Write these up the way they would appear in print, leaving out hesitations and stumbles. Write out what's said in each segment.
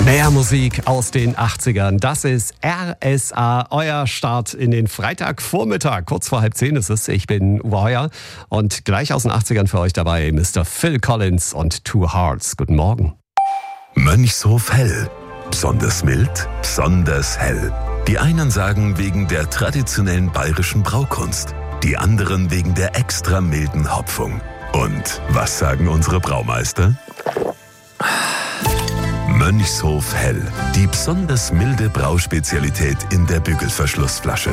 Mehr Musik aus den 80ern. Das ist RSA, euer Start in den Freitagvormittag. Kurz vor 9:30 ist es. Ich bin Uwe Heuer und gleich aus den 80ern für euch dabei Mr. Phil Collins und Two Hearts. Guten Morgen. Mönchshof Hell. Besonders mild, besonders hell. Die einen sagen wegen der traditionellen bayerischen Braukunst, die anderen wegen der extra milden Hopfung. Und was sagen unsere Braumeister? Mönchshof Hell, die besonders milde Brauspezialität in der Bügelverschlussflasche.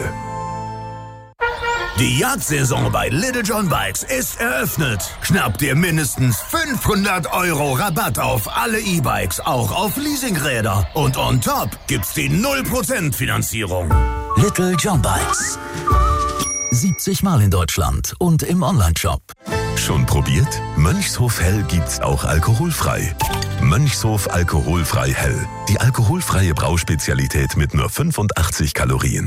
Die Jagdsaison bei Little John Bikes ist eröffnet. Schnapp dir mindestens 500 € Rabatt auf alle E-Bikes, auch auf Leasingräder. Und on top gibt's die 0% Finanzierung. Little John Bikes. 70 Mal in Deutschland und im Onlineshop. Schon probiert? Mönchshof Hell gibt's auch alkoholfrei. Mönchshof Alkoholfrei Hell. Die alkoholfreie Brauspezialität mit nur 85 Kalorien.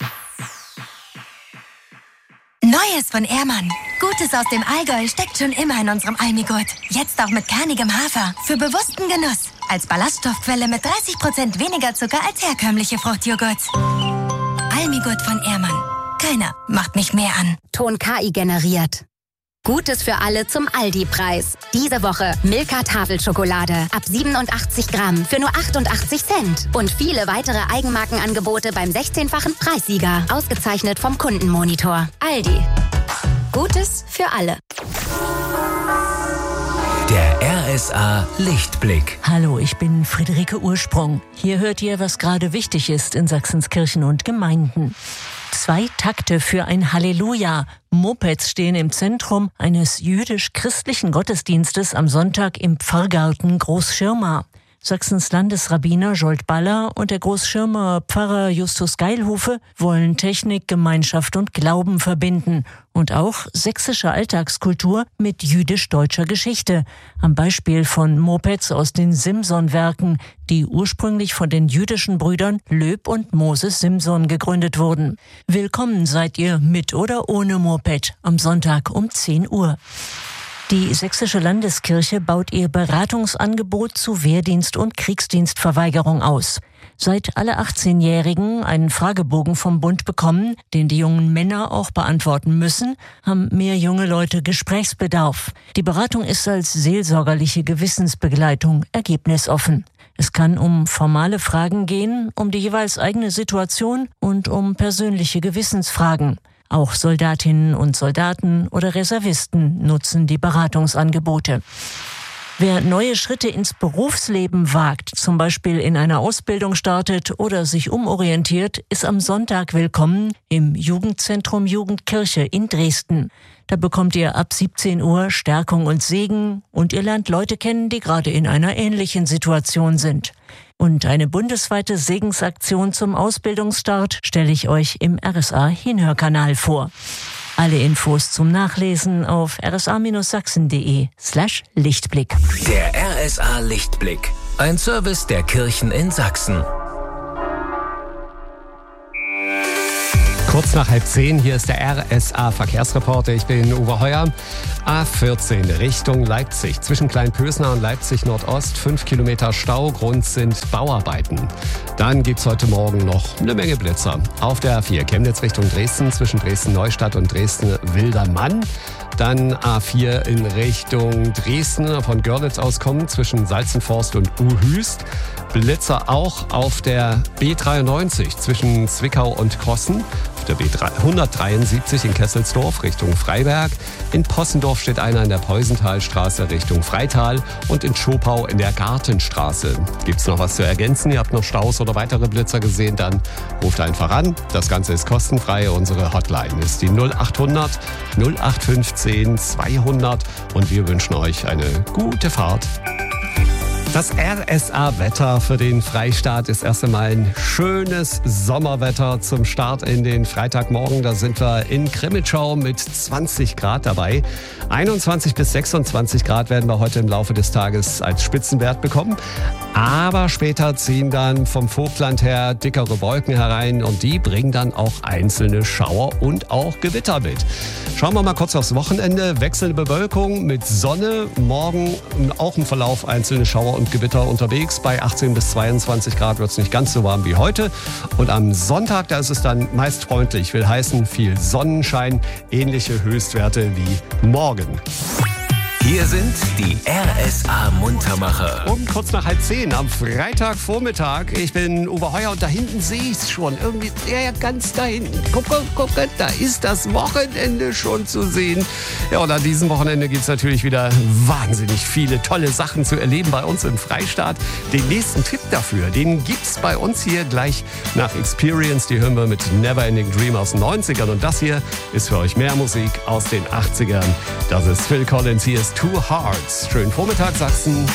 Neues von Ehrmann. Gutes aus dem Allgäu steckt schon immer in unserem Almigurt. Jetzt auch mit kernigem Hafer. Für bewussten Genuss. Als Ballaststoffquelle mit 30% weniger Zucker als herkömmliche Fruchtjoghurts. Almigurt von Ehrmann. Keiner macht mich mehr an. Ton KI generiert. Gutes für alle zum Aldi-Preis. Diese Woche Milka Tafelschokolade ab 87 Gramm für nur 88 Cent. Und viele weitere Eigenmarkenangebote beim 16-fachen Preissieger. Ausgezeichnet vom Kundenmonitor. Aldi. Gutes für alle. Der RSA Lichtblick. Hallo, ich bin Friederike Ursprung. Hier hört ihr, was gerade wichtig ist in Sachsens Kirchen und Gemeinden. 2 Takte für ein Halleluja. Mopeds stehen im Zentrum eines jüdisch-christlichen Gottesdienstes am Sonntag im Pfarrgarten Großschirma. Sachsens Landesrabbiner Jolt Baller und der Großschirmer Pfarrer Justus Geilhufe wollen Technik, Gemeinschaft und Glauben verbinden und auch sächsische Alltagskultur mit jüdisch-deutscher Geschichte. Am Beispiel von Mopeds aus den Simson-Werken, die ursprünglich von den jüdischen Brüdern Löb und Moses Simson gegründet wurden. Willkommen seid ihr mit oder ohne Moped am Sonntag um 10 Uhr. Die Sächsische Landeskirche baut ihr Beratungsangebot zu Wehrdienst- und Kriegsdienstverweigerung aus. Seit alle 18-Jährigen einen Fragebogen vom Bund bekommen, den die jungen Männer auch beantworten müssen, haben mehr junge Leute Gesprächsbedarf. Die Beratung ist als seelsorgerliche Gewissensbegleitung ergebnisoffen. Es kann um formale Fragen gehen, um die jeweils eigene Situation und um persönliche Gewissensfragen. Auch Soldatinnen und Soldaten oder Reservisten nutzen die Beratungsangebote. Wer neue Schritte ins Berufsleben wagt, zum Beispiel in einer Ausbildung startet oder sich umorientiert, ist am Sonntag willkommen im Jugendzentrum Jugendkirche in Dresden. Da bekommt ihr ab 17 Uhr Stärkung und Segen und ihr lernt Leute kennen, die gerade in einer ähnlichen Situation sind. Und eine bundesweite Segensaktion zum Ausbildungsstart stelle ich euch im RSA-Hinhörkanal vor. Alle Infos zum Nachlesen auf rsa-sachsen.de/Lichtblick. Der RSA Lichtblick. Ein Service der Kirchen in Sachsen. Kurz nach 9:30, hier ist der RSA-Verkehrsreporter. Ich bin Uwe Heuer. A14 Richtung Leipzig. Zwischen Kleinpösner und Leipzig Nordost 5 Kilometer Stau. Grund sind Bauarbeiten. Dann gibt's heute Morgen noch eine Menge Blitzer. Auf der A4 Chemnitz Richtung Dresden, zwischen Dresden-Neustadt und Dresden-Wildermann. Dann A4 in Richtung Dresden, von Görlitz aus kommen, zwischen Salzenforst und Uhüst. Blitzer auch auf der B93 zwischen Zwickau und Krossen. Auf der B173 in Kesselsdorf Richtung Freiberg. In Possendorf steht einer in der Peusenthalstraße Richtung Freital und in Schopau in der Gartenstraße. Gibt's noch was zu ergänzen? Ihr habt noch Staus oder weitere Blitzer gesehen? Dann ruft einfach an. Das Ganze ist kostenfrei. Unsere Hotline ist die 0800 0815 200 und wir wünschen euch eine gute Fahrt. Das RSA-Wetter für den Freistaat ist erst einmal ein schönes Sommerwetter zum Start in den Freitagmorgen. Da sind wir in Krimitschau mit 20 Grad dabei. 21 bis 26 Grad werden wir heute im Laufe des Tages als Spitzenwert bekommen. Aber später ziehen dann vom Vogtland her dickere Wolken herein und die bringen dann auch einzelne Schauer und auch Gewitter mit. Schauen wir mal kurz aufs Wochenende. Wechselnde Bewölkung mit Sonne. Morgen auch im Verlauf einzelne Schauer und und Gewitter unterwegs. Bei 18 bis 22 Grad wird es nicht ganz so warm wie heute. Und am Sonntag, da ist es dann meist freundlich. Will heißen, viel Sonnenschein, ähnliche Höchstwerte wie morgen. Hier sind die RSA-Muntermacher. Um kurz nach 9:30 am Freitagvormittag. Ich bin Uwe Heuer und da hinten sehe ich es schon. Irgendwie, ja, ganz da hinten. Guck, da ist das Wochenende schon zu sehen. Ja, und an diesem Wochenende gibt es natürlich wieder wahnsinnig viele tolle Sachen zu erleben bei uns im Freistaat. Den nächsten Tipp dafür, den gibt's bei uns hier gleich nach Experience. Die hören wir mit Neverending Dream aus den 90ern. Und das hier ist für euch mehr Musik aus den 80ern. Das ist Phil Collins, hier ist Two Hearts. Schönen Vormittag, Sachsen.